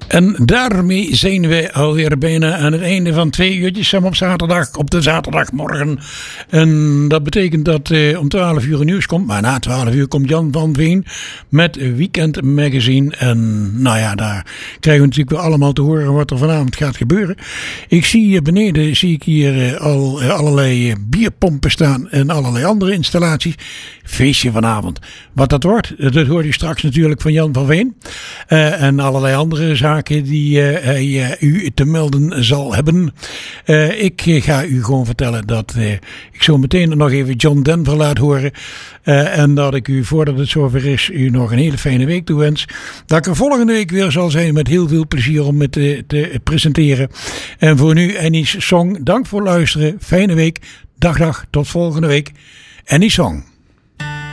En daarmee zijn we alweer bijna aan het einde van 2 uurtjes op zaterdag, op de zaterdagmorgen. En dat betekent dat om 12 uur nieuws komt. Maar na 12 uur komt Jan van Veen met Weekend Magazine. En nou ja, daar krijgen we natuurlijk weer allemaal te horen wat er vanavond gaat gebeuren. Ik zie hier beneden al allerlei bierpompen staan en allerlei andere installaties. Feestje vanavond. Wat dat wordt, dat hoor je straks natuurlijk van Jan van Veen. En allerlei andere zaken die hij u te melden zal hebben. Ik ga u gewoon vertellen dat ik zo meteen nog even John Denver laat horen. En dat ik u, voordat het zover is, u nog een hele fijne week toewens. Dat ik er volgende week weer zal zijn met heel veel plezier om het te presenteren. En voor nu Annie's Song. Dank voor het luisteren. Fijne week. Dag, tot volgende week. Annie's Song.